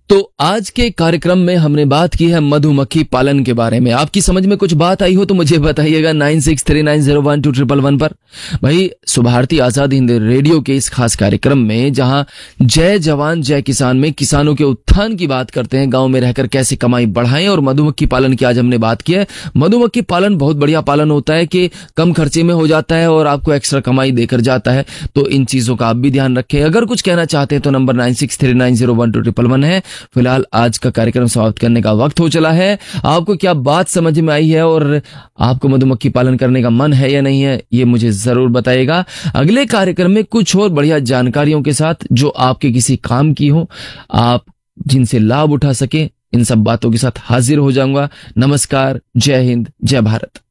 तो आज के कार्यक्रम में हमने बात की है मधुमक्खी पालन के बारे में। आपकी समझ में कुछ बात आई हो तो मुझे बताइएगा 9639012111 पर। भाई सुभारती आजाद हिंद रेडियो के इस खास कार्यक्रम में जहां जय जवान जय किसान में किसानों के उत्थान की बात करते हैं, गांव में रहकर कैसे कमाई बढ़ाएं, और मधुमक्खी पालन की आज हमने बात की है। मधुमक्खी पालन बहुत बढ़िया पालन होता है कि कम खर्चे में हो जाता है और आपको एक्स्ट्रा कमाई देकर जाता है। तो इन चीजों का आप भी ध्यान रखें। अगर कुछ कहना चाहते हैं तो नंबर 9639012111 है। फिलहाल आज का कार्यक्रम समाप्त करने का वक्त हो चला है। आपको क्या बात समझ में आई है और आपको मधुमक्खी पालन करने का मन है या नहीं है, ये मुझे जरूर बताइएगा। अगले कार्यक्रम में कुछ और बढ़िया जानकारियों के साथ जो आपके किसी काम की हो, आप जिनसे लाभ उठा सके, इन सब बातों के साथ हाजिर हो जाऊंगा। नमस्कार, जय हिंद, जय भारत।